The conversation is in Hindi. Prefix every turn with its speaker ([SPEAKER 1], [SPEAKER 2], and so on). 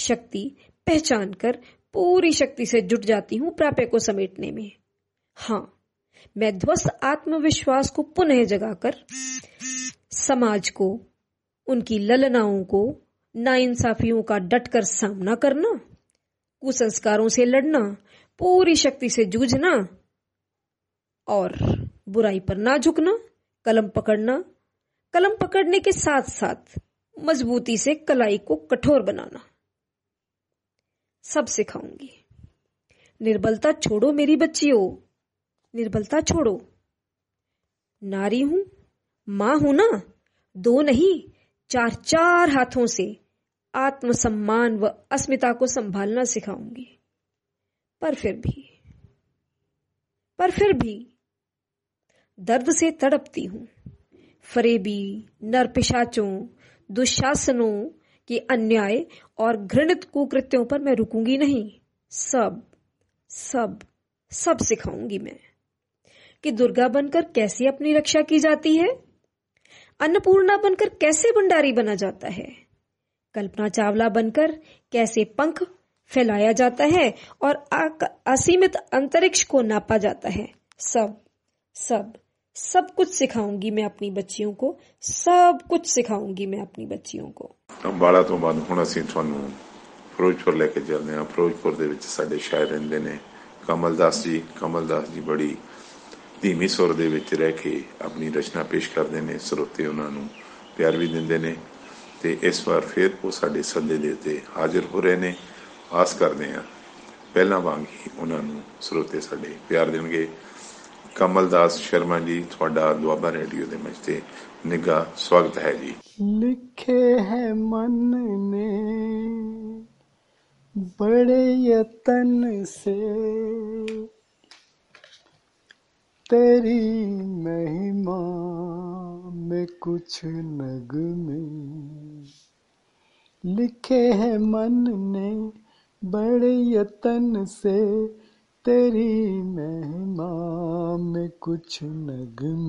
[SPEAKER 1] शक्ति पहचान कर पूरी शक्ति से जुट जाती हूं प्राप्य को समेटने में। हाँ, मैं ध्वस्त आत्मविश्वास को पुनः जगाकर समाज को, उनकी ललनाओं को, नाइंसाफियों का डटकर सामना करना, कुसंस्कारों से लड़ना, पूरी शक्ति से जूझना और बुराई पर ना झुकना, कलम पकड़ने के साथ साथ मजबूती से कलाई को कठोर बनाना सब सिखाऊंगी। निर्बलता छोड़ो मेरी बच्चियों, निर्बलता छोड़ो। नारी हूं, मां हूं ना, 2 नहीं 4 हाथों से आत्मसम्मान व अस्मिता को संभालना सिखाऊंगी। पर फिर भी दर्द से तड़पती हूं। फरेबी, नरपिशाचों, दुशासनों के अन्याय और घृणित कुकृत्यों पर मैं रुकूंगी नहीं। सब सिखाऊंगी मैं कि दुर्गा बनकर कैसे अपनी रक्षा की जाती है, अन्नपूर्णा बनकर कैसे भंडारी बना जाता है, कल्पना चावला बनकर कैसे पंख फैलाया जाता है और असीमित अंतरिक्ष को नापा जाता है। सब कुछ सिखाऊंगी मैं अपनी बच्चियों को, सब कुछ सिखाऊंगी मैं अपनी बच्चियों को।
[SPEAKER 2] बाला तो बाद हुण असीं तुहानूं फिरोजपुर लेके चलदे हां। फिरोजपुर दे विच साडे शायर रहिंदे ने कमल दास जी बड़ी धीमी सुर दे विच रह के अपनी रचना पेश करदे ने। ਸਰੋਤੇ ਉਹਨਾਂ ਨੂੰ प्यार भी दिंदे ने ते इस बार फिर वो साडे सੱਦੇ ਦੇ ਉੱਤੇ हाजिर हो रहे ने। आस करदे हां ਪਹਿਲਾਂ ਵਾਂਗ ही ਉਹਨਾਂ ਨੂੰ ਸਰੋਤੇ ਸਾਡੇ प्यार देणगे। कमल दास शर्मा जी, ਤੁਹਾਡਾ ਦੁਆਬਾ रेडियो ਦੇ मंच ਤੇ निघा स्वागत है जी।
[SPEAKER 3] लिखे है मन ने बड़े यतन से तेरी महिमा में कुछ नगमे, लिखे है मन ने बड़े यतन से तेरी महिमा में कुछ नगमे।